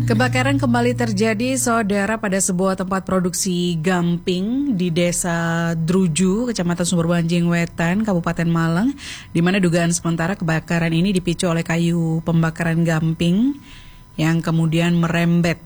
Kebakaran kembali terjadi, saudara, pada sebuah tempat produksi gamping di Desa Druju, Kecamatan Sumberbanjing Wetan, Kabupaten Malang, di mana dugaan sementara kebakaran ini dipicu oleh kayu pembakaran gamping yang kemudian merembet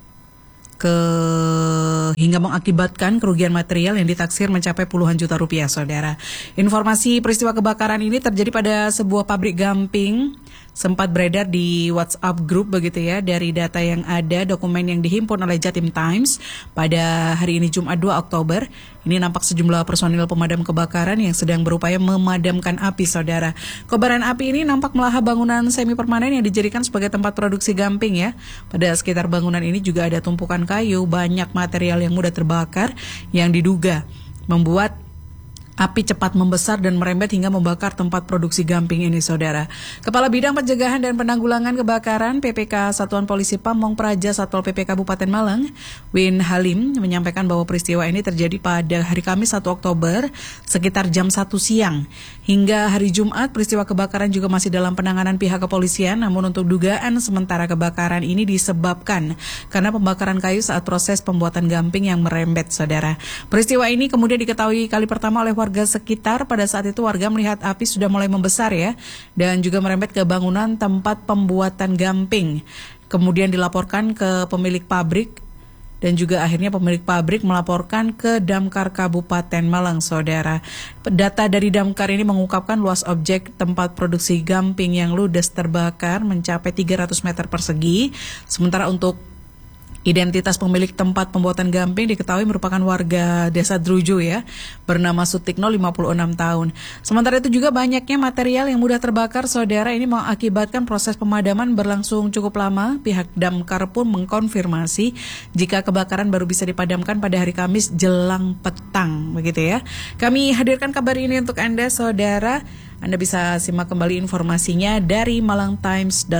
hingga mengakibatkan kerugian material yang ditaksir mencapai puluhan juta rupiah, saudara. Informasi peristiwa kebakaran ini terjadi pada sebuah pabrik gamping, sempat beredar di WhatsApp group begitu ya. Dari data yang ada, dokumen yang dihimpun oleh Jatim Times pada hari ini Jumat 2 Oktober, ini nampak sejumlah personil pemadam kebakaran yang sedang berupaya memadamkan api, saudara. Kobaran api ini nampak melahap bangunan semi permanen yang dijadikan sebagai tempat produksi gamping ya. Pada sekitar bangunan ini juga ada tumpukan kayu, banyak material yang mudah terbakar yang diduga membuat api cepat membesar dan merembet hingga membakar tempat produksi gamping ini, saudara. Kepala Bidang Pencegahan dan Penanggulangan Kebakaran PPK Satuan Polisi Pamong Praja Satpol PP Kabupaten Malang, Win Halim, menyampaikan bahwa peristiwa ini terjadi pada hari Kamis 1 Oktober sekitar jam 1 siang. Hingga hari Jumat, peristiwa kebakaran juga masih dalam penanganan pihak kepolisian, namun untuk dugaan sementara kebakaran ini disebabkan karena pembakaran kayu saat proses pembuatan gamping yang merembet, saudara. Peristiwa ini kemudian diketahui kali pertama oleh warga sekitar. Pada saat itu warga melihat api sudah mulai membesar ya, dan juga merembet ke bangunan tempat pembuatan gamping. Kemudian dilaporkan ke pemilik pabrik, dan juga akhirnya pemilik pabrik melaporkan ke Damkar Kabupaten Malang, saudara. Data dari Damkar ini mengungkapkan luas objek tempat produksi gamping yang ludes terbakar mencapai 300 meter persegi. Sementara untuk identitas pemilik tempat pembuatan gamping diketahui merupakan warga Desa Druju ya, bernama Sutikno, 56 tahun. Sementara itu juga banyaknya material yang mudah terbakar, saudara, ini mengakibatkan proses pemadaman berlangsung cukup lama. Pihak Damkar pun mengkonfirmasi jika kebakaran baru bisa dipadamkan pada hari Kamis jelang petang, begitu ya. Kami hadirkan kabar ini untuk Anda, saudara. Anda bisa simak kembali informasinya dari malangtimes.com.